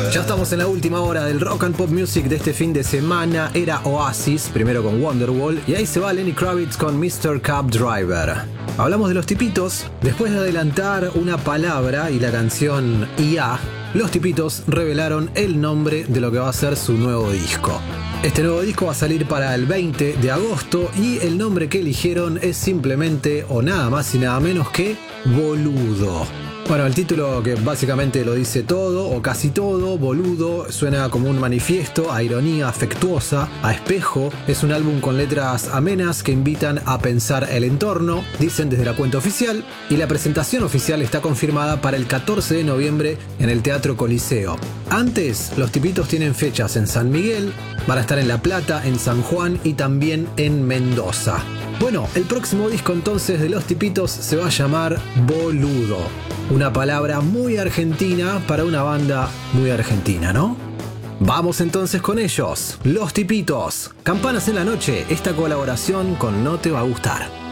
Ya estamos en la última hora del Rock and Pop Music de este fin de semana. Era Oasis, primero con Wonderwall, y ahí se va Lenny Kravitz con Mr. Cab Driver. Hablamos de Los Tipitos. Después de adelantar una palabra y la canción IA, Los Tipitos revelaron el nombre de lo que va a ser su nuevo disco. Este nuevo disco va a salir para el 20 de agosto y el nombre que eligieron es simplemente o nada más y nada menos que Boludo. Bueno, el título que básicamente lo dice todo o casi todo. Boludo suena como un manifiesto, a ironía afectuosa, a espejo. Es un álbum con letras amenas que invitan a pensar el entorno, dicen desde la cuenta oficial, y la presentación oficial está confirmada para el 14 de noviembre en el Teatro Coliseo. Antes, Los Tipitos tienen fechas en San Miguel, van a estar en La Plata, en San Juan y también en Mendoza. Bueno, el próximo disco entonces de Los Tipitos se va a llamar Boludo. Una palabra muy argentina para una banda muy argentina, ¿no? Vamos entonces con ellos, Los Tipitos. Campanas en la noche, esta colaboración con No Te Va a Gustar.